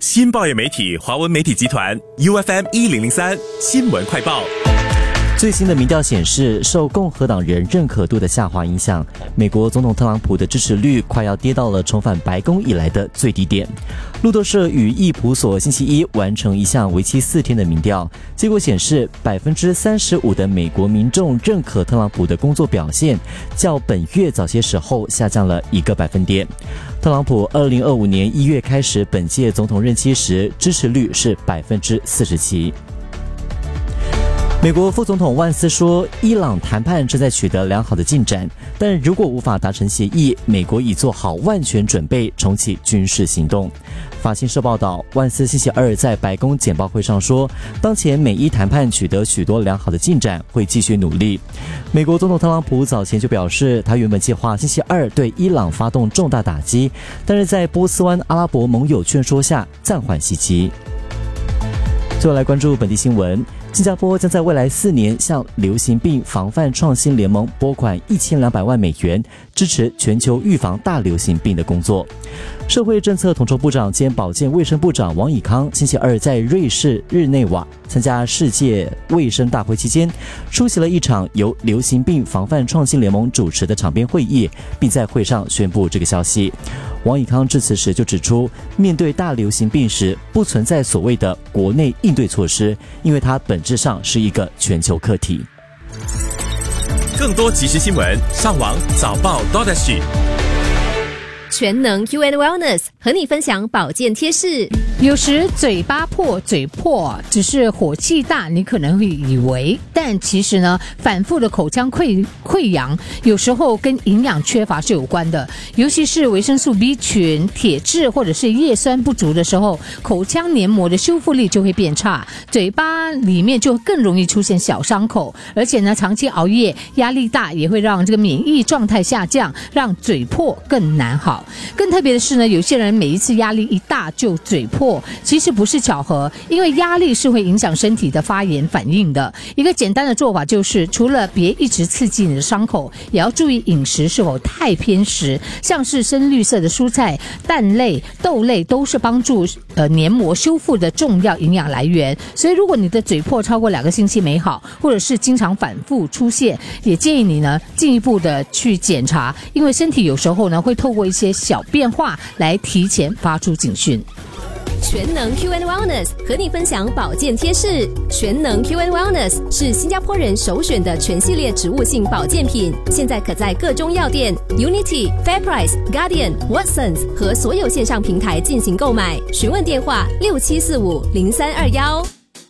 新报业媒体华文媒体集团 UFM1003 新闻快报。 最新的民调显示，受共和党人认可度的下滑影响，美国总统特朗普的支持率快要跌到了重返白宫以来的最低点。路透社与易普所星期一完成一项为期4天的民调，结果显示 35% 的美国民众认可特朗普的工作表现，较本月早些时候下降了1个百分点。特朗普2025年1月开始本届总统任期时，支持率是 47%。美国副总统万斯说，伊朗谈判正在取得良好的进展，但如果无法达成协议，美国已做好万全准备重启军事行动。法新社报道，万斯星期二在白宫简报会上说，当前美伊谈判取得许多良好的进展，会继续努力。美国总统特朗普早前就表示，他原本计划星期二对伊朗发动重大打击，但是在波斯湾阿拉伯盟友劝说下暂缓袭击。最后来关注本地新闻。新加坡将在未来4年向流行病防范创新联盟拨款1200万美元，支持全球预防大流行病的工作。社会政策统筹部长兼保健卫生部长王以康星期二在瑞士日内瓦参加世界卫生大会期间，出席了一场由流行病防范创新联盟主持的场边会议，并在会上宣布这个消息。王以康致辞时就指出，面对大流行病时，不存在所谓的国内应对措施，因为它本质上是一个全球课题。 更多即时新闻，上网早报 .SG。 全能 UN Wellness 和你分享保健贴士。 有时嘴巴破嘴破只是火气大，你可能会以为，但其实呢，反复的口腔溃疡有时候跟营养缺乏是有关的，尤其是维生素 B 群、铁质或者是叶酸不足的时候，口腔黏膜的修复力就会变差，嘴巴里面就更容易出现小伤口，而且呢，长期熬夜、压力大也会让这个免疫状态下降，让嘴破更难好。更特别的是呢，有些人每一次压力一大就嘴破，其实不是巧合，因为压力是会影响身体的发炎反应的。一个简单的做法就是，除了别一直刺激你的伤口，也要注意饮食是否太偏食，像是深绿色的蔬菜、蛋类、豆类都是帮助黏膜修复的重要营养来源。所以如果你的嘴破超过2个星期没好，或者是经常反复出现，也建议你呢进一步的去检查，因为身体有时候呢会透过一些小变化来提前发出警讯。 全能 UN Wellness 和你分享保健贴士。全能 UN Wellness 是新加坡人首选的全系列植物性保健品，现在可在各中药店、Unity、FairPrice、Guardian、Watsons 和所有线上平台进行购买。询问电话67450321。